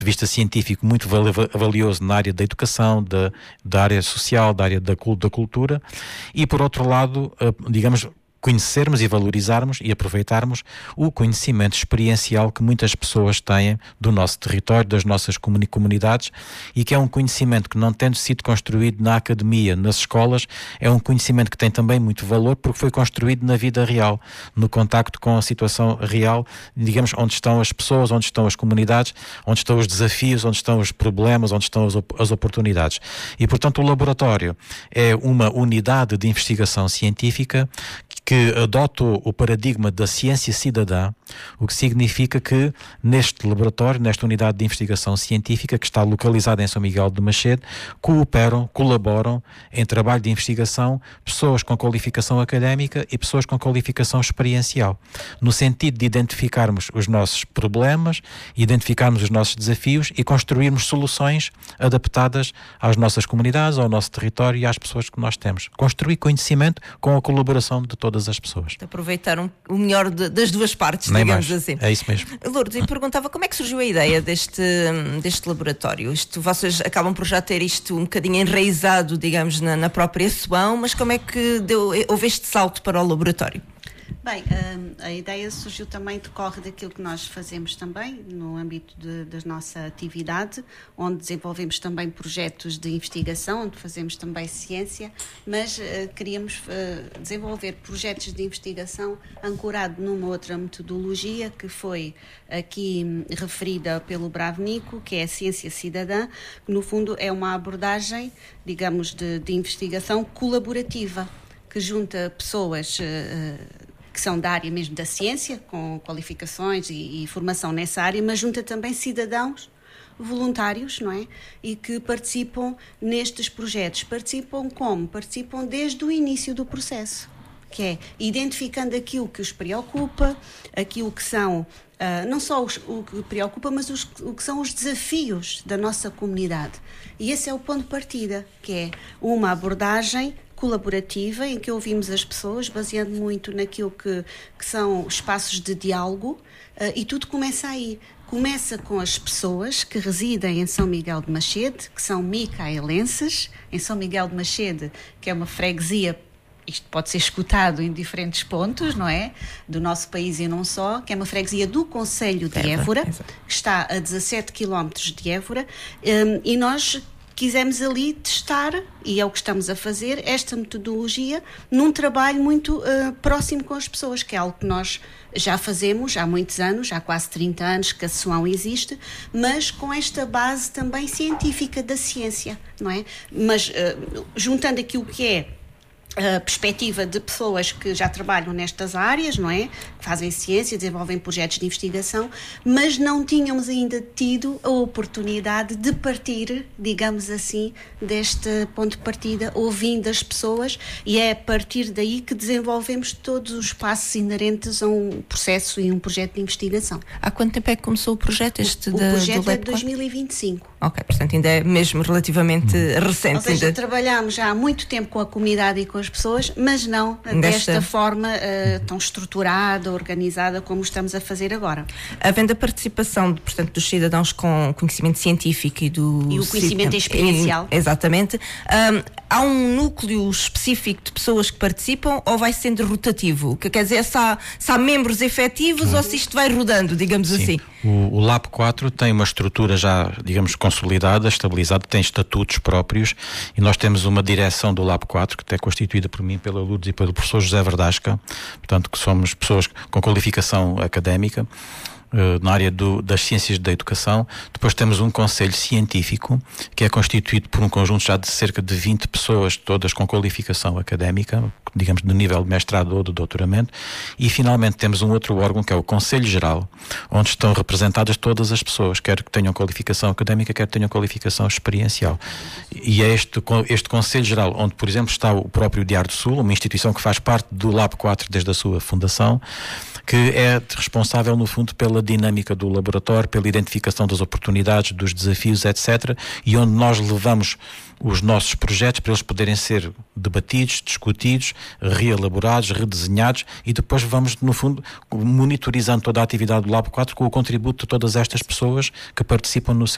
de vista científico muito valioso na área da educação, da área social, da área da cultura, e por outro lado, digamos, conhecermos e valorizarmos e aproveitarmos o conhecimento experiencial que muitas pessoas têm do nosso território, das nossas comunidades, e que é um conhecimento que, não tendo sido construído na academia, nas escolas, é um conhecimento que tem também muito valor porque foi construído na vida real, no contacto com a situação real, digamos, onde estão as pessoas, onde estão as comunidades, onde estão os desafios, onde estão os problemas, onde estão as oportunidades. E, portanto, o laboratório é uma unidade de investigação científica que adota o paradigma da ciência cidadã, o que significa que neste laboratório, nesta unidade de investigação científica que está localizada em São Miguel de Machede, colaboram em trabalho de investigação pessoas com qualificação académica e pessoas com qualificação experiencial, no sentido de identificarmos os nossos problemas, identificarmos os nossos desafios e construirmos soluções adaptadas às nossas comunidades, ao nosso território e às pessoas que nós temos. Construir conhecimento com a colaboração de todas as pessoas. Aproveitar o melhor das duas partes, nem digamos mais. Assim. É isso mesmo. Lourdes, eu perguntava como é que surgiu a ideia deste laboratório. Vocês acabam por já ter isto um bocadinho enraizado, digamos, na própria SUAM, mas como é que houve este salto para o laboratório? Bem, a ideia surgiu também, decorre daquilo que nós fazemos também no âmbito da nossa atividade, onde desenvolvemos também projetos de investigação, onde fazemos também ciência, mas queríamos desenvolver projetos de investigação ancorado numa outra metodologia que foi aqui referida pelo Bravo Nico, que é a ciência cidadã, que no fundo é uma abordagem, digamos, de investigação colaborativa, que junta pessoas que são da área mesmo da ciência, com qualificações e formação nessa área, mas junta também cidadãos voluntários, não é? E que participam nestes projetos. Participam como? Participam desde o início do processo, que é identificando aquilo que os preocupa, aquilo que são, não só o que preocupa, mas o que são os desafios da nossa comunidade. E esse é o ponto de partida, que é uma abordagem colaborativa, em que ouvimos as pessoas, baseando muito naquilo que são espaços de diálogo, e tudo começa aí. Começa com as pessoas que residem em São Miguel de Machede, que são micaelenses, em São Miguel de Machede, que é uma freguesia, isto pode ser escutado em diferentes pontos, não é? Do nosso país e não só, que é uma freguesia do concelho de Évora, que está a 17 km de Évora, e nós quisemos ali testar, e é o que estamos a fazer, esta metodologia num trabalho muito próximo com as pessoas, que é algo que nós já fazemos há muitos anos, há quase 30 anos que a SUAM existe, mas com esta base também científica da ciência, não é? Mas juntando aquilo que é a perspectiva de pessoas que já trabalham nestas áreas, não é? Que fazem ciência, desenvolvem projetos de investigação, mas não tínhamos ainda tido a oportunidade de partir, digamos assim, deste ponto de partida, ouvindo as pessoas, e é a partir daí que desenvolvemos todos os passos inerentes a um processo e um projeto de investigação. Há quanto tempo é que começou o projeto? O projeto é de 2025. Ok, portanto ainda é mesmo relativamente recente. Ou seja, trabalhamos já há muito tempo com a comunidade e com as pessoas, mas não desta forma tão estruturada, organizada como estamos a fazer agora. Havendo a participação, portanto, dos cidadãos com conhecimento científico e o conhecimento experiencial. Exatamente. Há um núcleo específico de pessoas que participam ou vai sendo rotativo? Que quer dizer, se há membros efetivos ou se isto vai rodando, digamos assim? O Lab 4 tem uma estrutura já, digamos, consolidada, estabilizada, tem estatutos próprios, e nós temos uma direção do Lab 4 que é constituída por mim, pela Lourdes e pelo professor José Verdasca, portanto que somos pessoas com qualificação académica na área das ciências da educação. Depois temos um conselho científico que é constituído por um conjunto já de cerca de 20 pessoas, todas com qualificação académica, digamos de nível de mestrado ou de doutoramento, e finalmente temos um outro órgão que é o Conselho Geral, onde estão representadas todas as pessoas, quer que tenham qualificação académica, quer que tenham qualificação experiencial. E é este Conselho Geral, onde, por exemplo, está o próprio Diar do Sul, uma instituição que faz parte do Lab 4 desde a sua fundação, que é responsável, no fundo, pela dinâmica do laboratório, pela identificação das oportunidades, dos desafios, etc., e onde nós levamos os nossos projetos para eles poderem ser debatidos, discutidos, reelaborados, redesenhados, e depois vamos, no fundo, monitorizando toda a atividade do Lab 4 com o contributo de todas estas pessoas que participam no seu